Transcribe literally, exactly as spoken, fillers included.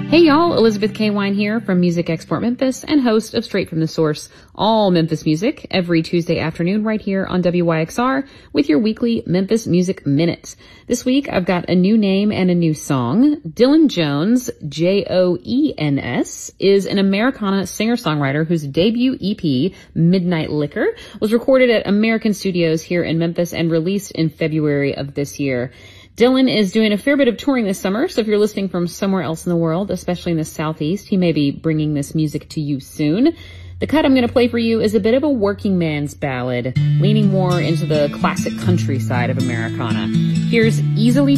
Hey y'all, Elizabeth K. Wine here from Music Export Memphis and host of Straight from the Source, all Memphis music every Tuesday afternoon right here on W Y X R with your weekly Memphis Music Minute. This week I've got a new name and a new song. Dylan Jones, J O E N S, is an Americana singer-songwriter whose debut E P, Midnight Liquor, was recorded at American Studios here in Memphis and released in February of this year. Dylan is doing a fair bit of touring this summer, so if you're listening from somewhere else in the world, especially in the Southeast, he may be bringing this music to you soon. The cut I'm going to play for you is a bit of a working man's ballad, leaning more into the classic country side of Americana. Here's Easily